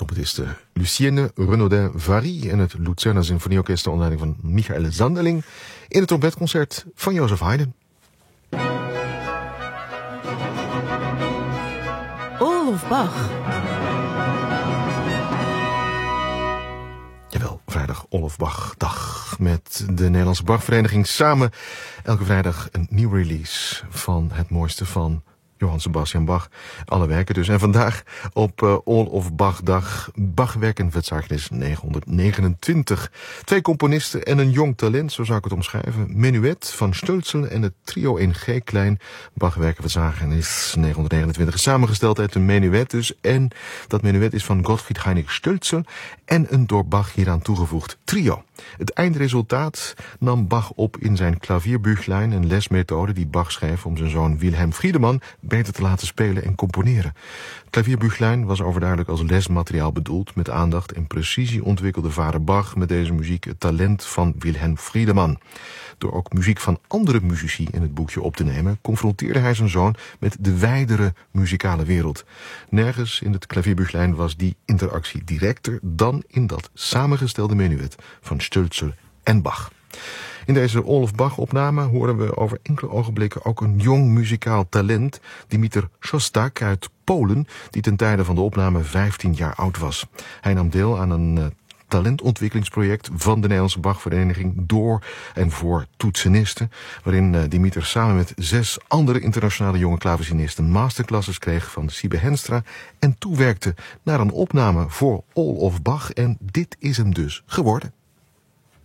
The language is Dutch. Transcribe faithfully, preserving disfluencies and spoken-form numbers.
trompetiste Lucienne Renaudin-Vary en het Luzerner Symfonieorkest onder leiding van Michael Zanderling in het trompetconcert van Joseph Haydn. Olof Bach. Jawel, vrijdag Olof Bach dag met de Nederlandse Bachvereniging samen elke vrijdag een nieuw release van het mooiste van Johann Sebastian Bach. Alle werken dus. En vandaag op uh, Olof Bach dag Bachwerken Verzeichnis negenhonderdnegenentwintig. Twee componisten en een jong talent, zo zou ik het omschrijven. Menuet van Stölzel en het trio in G-klein. Bachwerken Verzeichnis negenhonderdnegenentwintig is samengesteld uit een menuet dus. En dat menuet is van Gottfried Heinrich Stölzel en een door Bach hieraan toegevoegd trio. Het eindresultaat nam Bach op in zijn klavierbüchlein, een lesmethode die Bach schreef om zijn zoon Wilhelm Friedemann beter te laten spelen en componeren. Het klavierbüchlein was overduidelijk als lesmateriaal bedoeld. Met aandacht en precisie ontwikkelde vader Bach met deze muziek het talent van Wilhelm Friedemann. Door ook muziek van andere muzici in het boekje op te nemen, confronteerde hij zijn zoon met de wijdere muzikale wereld. Nergens in het klavierbüchlein was die interactie directer dan in dat samengestelde menuet van Stölzel en Bach. In deze Olof Bach-opname horen we over enkele ogenblikken ook een jong muzikaal talent, Dimitar Szostak uit Polen, die ten tijde van de opname vijftien jaar oud was. Hij nam deel aan een uh, talentontwikkelingsproject van de Nederlandse Bachvereniging door en voor toetsenisten, waarin uh, Dimitar samen met zes andere internationale jonge klavecinisten masterclasses kreeg van Siebe Henstra en toewerkte naar een opname voor Olof Bach. En dit is hem dus geworden.